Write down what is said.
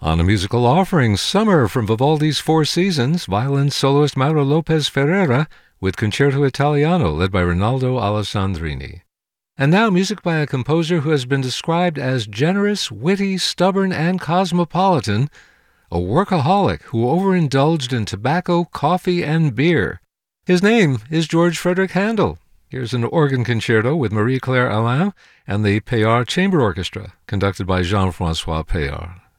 On a musical offering, Summer from Vivaldi's Four Seasons, violin soloist Mauro Lopez Ferreira with Concerto Italiano led by Rinaldo Alessandrini. And now music by a composer who has been described as generous, witty, stubborn, and cosmopolitan, a workaholic who overindulged in tobacco, coffee, and beer. His name is George Frederick Handel. Here's an organ concerto with Marie-Claire Alain and the Payard Chamber Orchestra, conducted by Jean-François Payard.